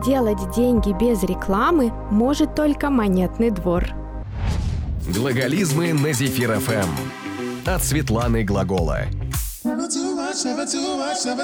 Делать деньги без рекламы может только Монетный двор. Глаголизмы на Зефир ФМ. От Светланы Глагола.